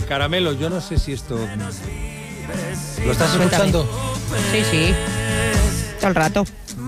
Caramelo, yo no sé si esto... ¿Lo estás escuchando? Sí. Todo el rato.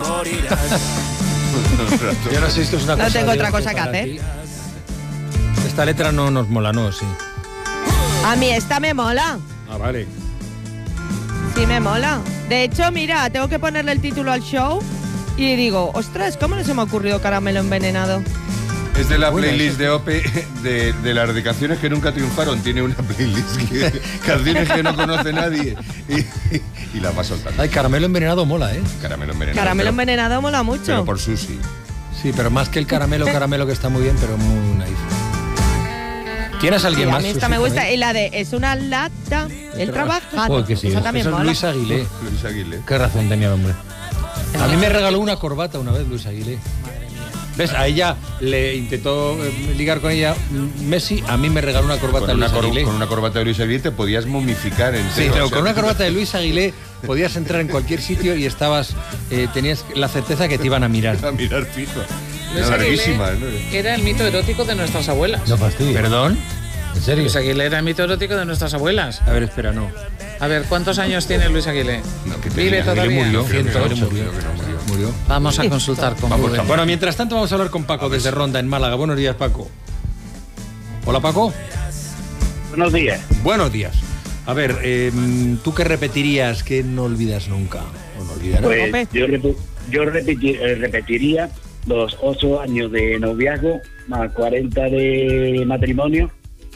Yo no sé si esto es una cosa... No tengo otra de cosa que para hacer. ti. Esta letra no nos mola, ¿no? Sí. A mí esta me mola. Ah, vale. Sí, me mola. De hecho, mira, tengo que ponerle el título al show y digo, ostras, ¿cómo no se me ha ocurrido Caramelo Envenenado? Es de la Bueno, playlist eso. de OPE de las dedicaciones que nunca triunfaron. Tiene una playlist canciones que no conoce nadie y la va soltando. Ay, Caramelo Envenenado mola, ¿eh? Caramelo envenenado. Caramelo pero- Envenenado mola mucho. Pero por Susi. Sí, pero más que el caramelo que está muy bien, pero muy naif. ¿Tienes a alguien Sí, a más? mí esta Susi, me por gusta. ahí? Y la de es una lata, el trabajo. Joder, que sí, Esa eso también Eso es mola. Luis Aguilé. Luis Aguilé. Qué razón tenía el hombre. A mí me regaló una corbata una vez Luis Aguilé. ¿Ves? A ella le intentó ligar con ella Messi, a mí me regaló una corbata Con Luis una, Aguilé. con una corbata de Luis Aguilé te podías momificar entero. Sí, pero o sea, con una corbata de Luis Aguilé podías entrar en cualquier sitio y estabas tenías la certeza que te iban a mirar. a mirar fijo. Luis Era Aguilé larguísima, ¿no? era el mito erótico de nuestras abuelas. No fastidio. ¿Perdón? ¿En serio? Luis Aguilé era el mito erótico de nuestras abuelas. A ver, espera, no. A ver, ¿cuántos años tiene Luis Aguilé? No, que ¿Vive tenía. todavía? Murió, Creo que no, 108, creo que no murió. Murió. Vamos a consultar con Vamos, Google. Bueno, mientras tanto vamos a hablar con Paco desde Ronda, en Málaga. Buenos días, Paco. Hola, Paco. Buenos días. Buenos días. A ver, ¿tú qué repetirías que no olvidas nunca? ¿O no olvidarás? Pues yo repetiría los 8 años de noviazgo más 40 de matrimonio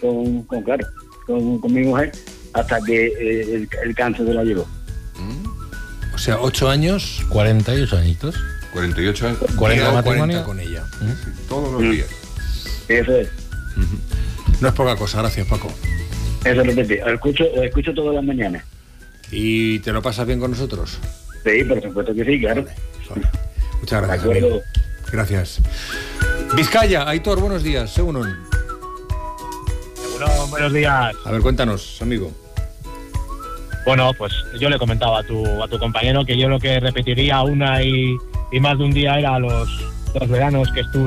con mi mujer hasta que el cáncer se la llevó. O sea, 8 años, 48 añitos. 48 años. 40 o matrimonio. 40 con ella. Todos los días. Eso es. No es poca cosa, gracias, Paco. Eso repetí. Lo escucho todas las mañanas. ¿Y te lo pasas bien con nosotros? Sí, por supuesto que sí, claro. Vale. Muchas De gracias, acuerdo. amigo. Gracias. Vizcaya, Aitor, buenos días, según. Bueno, buenos días. A ver, cuéntanos, amigo. Bueno, pues yo le comentaba a tu compañero que yo lo que repetiría una y más de un día era los veranos que estuve